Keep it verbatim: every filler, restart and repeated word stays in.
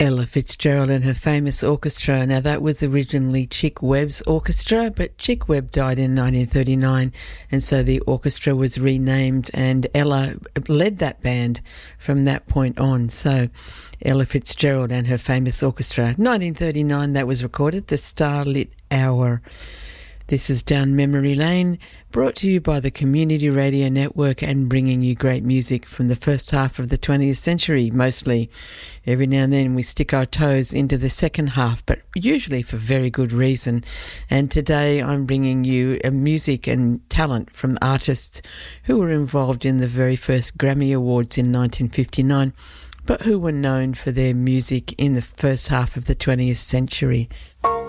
Ella Fitzgerald and her famous orchestra. Now, that was originally Chick Webb's orchestra, but Chick Webb died in nineteen thirty-nine, and so the orchestra was renamed, and Ella led that band from that point on. So, Ella Fitzgerald and her famous orchestra. nineteen thirty-nine, that was recorded, The Starlit Hour. This is Down Memory Lane, brought to you by the Community Radio Network and bringing you great music from the first half of the twentieth century, mostly. Every now and then we stick our toes into the second half, but usually for very good reason. And today I'm bringing you a music and talent from artists who were involved in the very first Grammy Awards in nineteen fifty-nine, but who were known for their music in the first half of the twentieth century.